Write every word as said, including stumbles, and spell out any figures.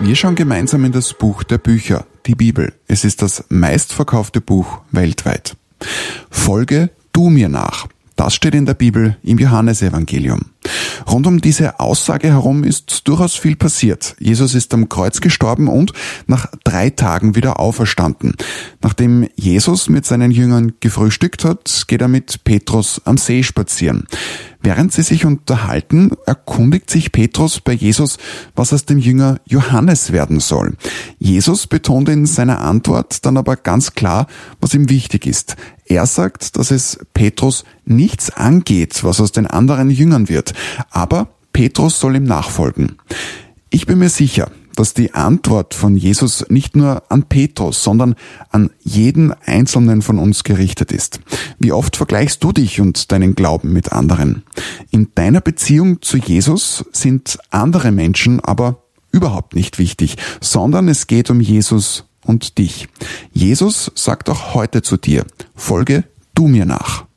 Wir schauen gemeinsam in das Buch der Bücher, die Bibel. Es ist das meistverkaufte Buch weltweit. Folge du mir nach. Das steht in der Bibel im Johannesevangelium. Rund um diese Aussage herum ist durchaus viel passiert. Jesus ist am Kreuz gestorben und nach drei Tagen wieder auferstanden. Nachdem Jesus mit seinen Jüngern gefrühstückt hat, geht er mit Petrus am See spazieren. Während sie sich unterhalten, erkundigt sich Petrus bei Jesus, was aus dem Jünger Johannes werden soll. Jesus betont in seiner Antwort dann aber ganz klar, was ihm wichtig ist. Er sagt, dass es Petrus nichts angeht, was aus den anderen Jüngern wird, aber Petrus soll ihm nachfolgen. Ich bin mir sicher, dass die Antwort von Jesus nicht nur an Petrus, sondern an jeden Einzelnen von uns gerichtet ist. Wie oft vergleichst du dich und deinen Glauben mit anderen? In deiner Beziehung zu Jesus sind andere Menschen aber überhaupt nicht wichtig, sondern es geht um Jesus und dich. Jesus sagt auch heute zu dir, folge du mir nach.